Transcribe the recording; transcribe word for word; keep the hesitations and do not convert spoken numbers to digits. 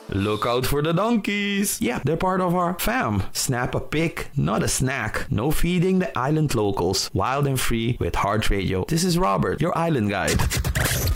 Look out for the donkeys. Yeah, they're part of our fam. Snap a pic, not a snack. No feeding the island locals. Wild and free with Heart Radio. This is Robert, your island guide.